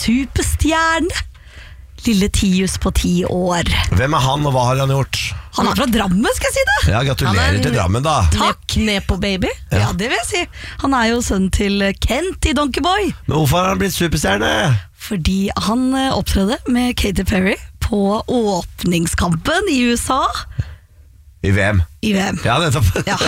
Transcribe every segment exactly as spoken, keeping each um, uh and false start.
superstjerne. Lille Tius på ti år. Hvem er han, og hva har han gjort? Han er fra Drammen, skal jeg si det. Ja, gratulerer til Drammen da. Takk. Nepo-baby. Ja. ja, det vil jeg si. Han er jo sønn til Kent i Donkeyboy. Men hvorfor har han blitt superstjerne? Fordi han opptredde med Katy Perry på åpningskampen i U S A. I V M. I V M. Ja, nettopp. Ja.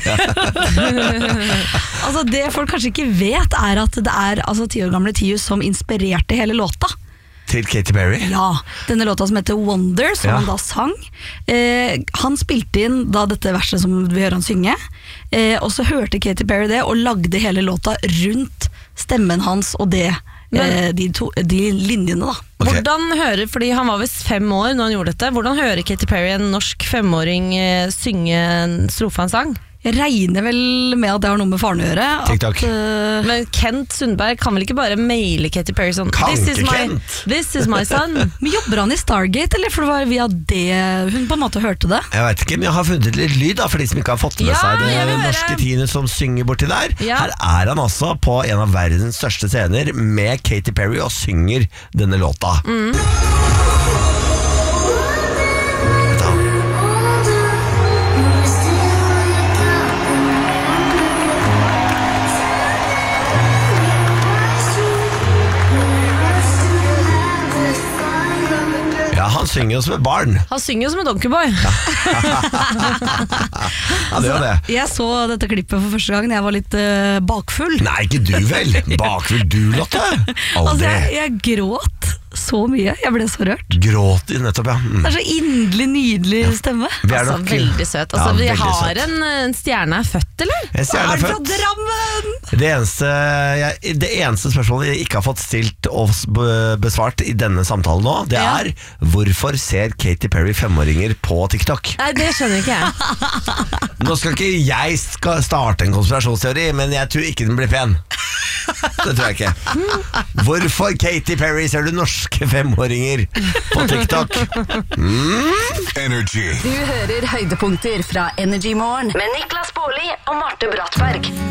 Altså, det folk kanskje ikke vet, er at det er altså, ti år gamle Tius som inspirerte hele låta. Til Katy Perry? Ja, denne låta som heter Wonder, som ja. han da sang. Eh, han spilte inn da dette verset som vi hører han synge, eh, og så hørte Katy Perry det, og lagde hele låta rundt stemmen hans og det, Men, eh, de, to, de linjene da. Okay. Hvordan hører, fordi han var vist fem år når han gjorde dette, hvordan hører Katy Perry en norsk femåring eh, synge en strofe av en sang? Jeg regner vel med at det har noe med faren å gjøre. TikTok. At, uh... Men Kent Sundberg kan vel ikke bare maile Katy Perry sånn Kan This is ikke my, Kent! This is my son. Men jobber han i Stargate, eller? For det var via det hun på en måte hørte det. Jeg vet ikke, men jeg har funnet litt lyd da, for de som ikke har fått med Ja, seg jeg det vil norske høre. Tine som synger borti der. Ja. Her er han altså på en av verdens største scener med Katy Perry og synger denne låta. Mm. Ja, han synger jo som et barn. Han synger jo som en donkeyboy. Ja, det var det. Jeg så dette klippet for første gang da jeg var litt uh, bakfull. Nei, ikke du vel. Bakfull du, Lotte. Aldri. Altså, jeg, jeg gråt så mye. Jeg ble så rørt. Gråt i nettopp, ja. Mm. Det er så inderlig nydelig stemme. Vi er Altså, nok- veldig søt. Altså, Ja, vi veldig har søt. en, en stjerne er født, eller? En stjerne Er er det fra født. Drammen? Det eneste, jeg, det eneste spørsmålet jeg ikke har fått stilt og s- be- besvart i denne samtalen nå, det Ja. er hvorfor ser Katy Perry femåringer på TikTok? Nei, det skjønner ikke jeg. Nå skal ikke jeg skal starte en konspirasjonsteori, men jeg tror ikke den blir pen. Det tror jeg ikke. Hvorfor Katy Perry ser du norske femåringer på TikTok? Mm? Energy. Du hører høydepunkter fra Energy Morgen med Niklas Baarli og Marte Brattberg.